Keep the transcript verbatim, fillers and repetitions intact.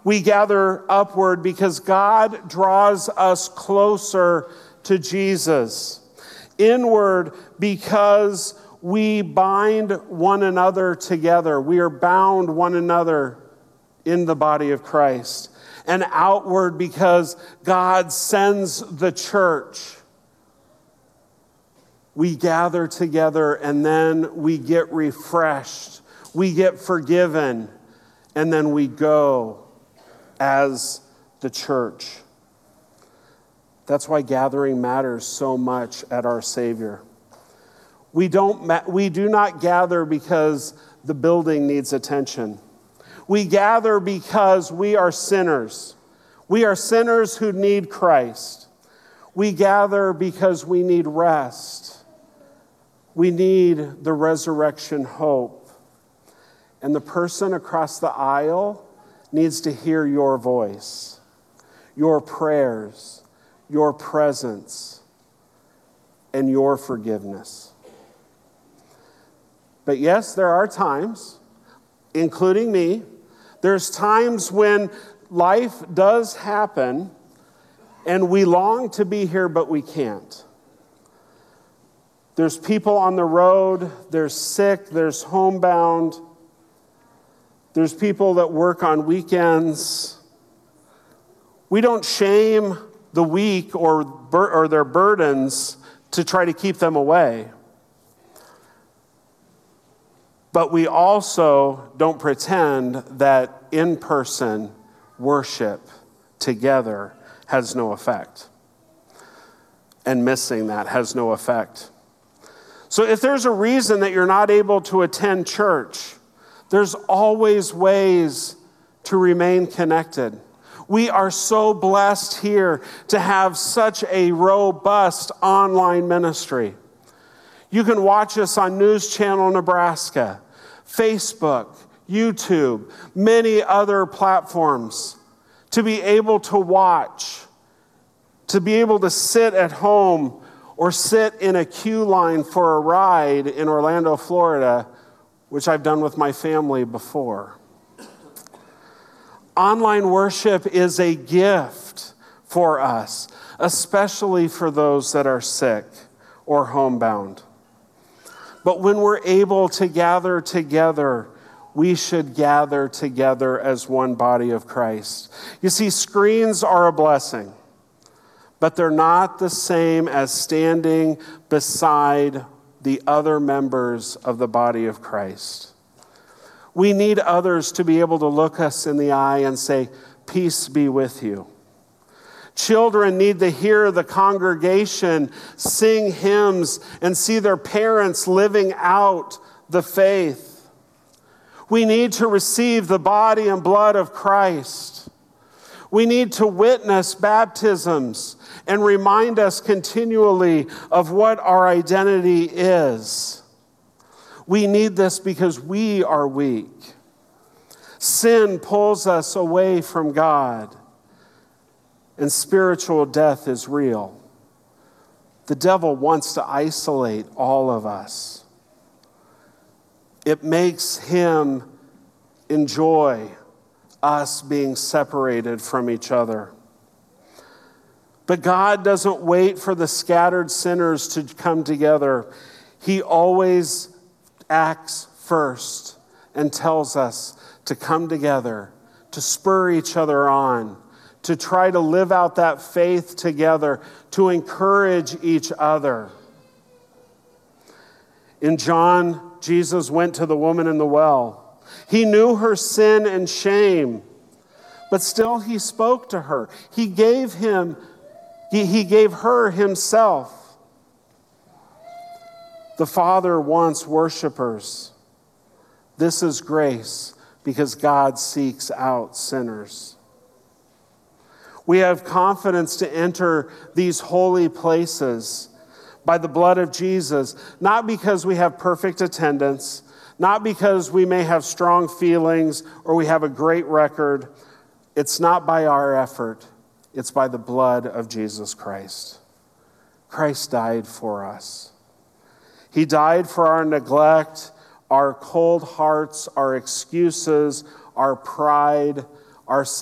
We gather upward because God draws us closer to Jesus. Inward because we bind one another together. We are bound one another in the body of Christ. And outward because God sends the church. We gather together and then we get refreshed. We get forgiven. And then we go as the church. That's why gathering matters so much at Our Savior. We don't ma- we do not gather because the building needs attention. We gather because we are sinners. We are sinners who need Christ. We gather because we need rest. We need the resurrection hope. And the person across the aisle needs to hear your voice, your prayers, your presence, and your forgiveness. But yes, there are times, including me, there's times when life does happen and we long to be here, but we can't. There's people on the road, there's sick, there's homebound, there's people that work on weekends. We don't shame the weak or, bur- or their burdens to try to keep them away. But we also don't pretend that in-person worship together has no effect. And missing that has no effect. So if there's a reason that you're not able to attend church, there's always ways to remain connected. We are so blessed here to have such a robust online ministry. You can watch us on News Channel Nebraska, Facebook, YouTube, many other platforms. To be able to watch, to be able to sit at home or sit in a queue line for a ride in Orlando, Florida, which I've done with my family before. Online worship is a gift for us, especially for those that are sick or homebound. But when we're able to gather together, we should gather together as one body of Christ. You see, screens are a blessing, but they're not the same as standing beside the other members of the body of Christ. We need others to be able to look us in the eye and say, "Peace be with you." Children need to hear the congregation sing hymns and see their parents living out the faith. We need to receive the body and blood of Christ. We need to witness baptisms and remind us continually of what our identity is. We need this because we are weak. Sin pulls us away from God, and spiritual death is real. The devil wants to isolate all of us. It makes him enjoy us being separated from each other. But God doesn't wait for the scattered sinners to come together. He always acts first and tells us to come together, to spur each other on, to try to live out that faith together, to encourage each other. In John, Jesus went to the woman in the well. He knew her sin and shame, but still he spoke to her. He gave him, he, he gave her himself. The Father wants worshipers. This is grace because God seeks out sinners. We have confidence to enter these holy places by the blood of Jesus, not because we have perfect attendance, not because we may have strong feelings or we have a great record. It's not by our effort. It's by the blood of Jesus Christ. Christ died for us. He died for our neglect, our cold hearts, our excuses, our pride, our